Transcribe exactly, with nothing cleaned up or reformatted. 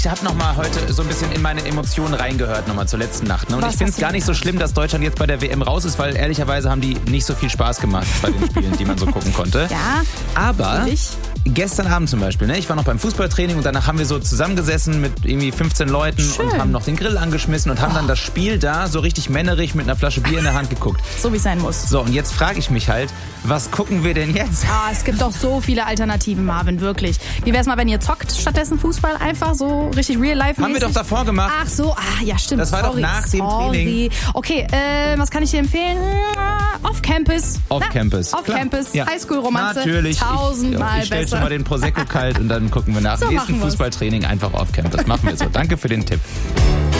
Ich habe nochmal heute so ein bisschen in meine Emotionen reingehört, nochmal zur letzten Nacht. Ne? Und Was ich finde es gar nicht so schlimm, dass Deutschland jetzt bei der W M raus ist, weil ehrlicherweise haben die nicht so viel Spaß gemacht bei den Spielen, die man so gucken konnte. Ja, aber natürlich. Gestern Abend zum Beispiel, ne? Ich war noch beim Fußballtraining und danach haben wir so zusammengesessen mit irgendwie fünfzehn Leuten Schön. und haben noch den Grill angeschmissen und haben Oh. dann das Spiel da so richtig männerig mit einer Flasche Bier in der Hand geguckt. So wie es sein muss. So, und jetzt frage ich mich halt, was gucken wir denn jetzt? Ah, es gibt doch so viele Alternativen, Marvin, wirklich. Wie wär's mal, wenn ihr zockt stattdessen Fußball? Einfach so richtig real-life-mäßig? Haben wir doch davor gemacht. Ach so, ah, ja stimmt. Das war sorry, doch nach dem sorry. Training. Okay, äh, was kann ich dir empfehlen? Off-Campus. Off-Campus. Na, Off-Campus. Ja. Highschool-Romanze. Natürlich. Tausendmal ich ich stell besser. schon mal den Prosecco kalt und dann gucken wir nach So dem nächsten machen wir's. Fußballtraining einfach Off-Campus. Machen wir so. Danke für den Tipp.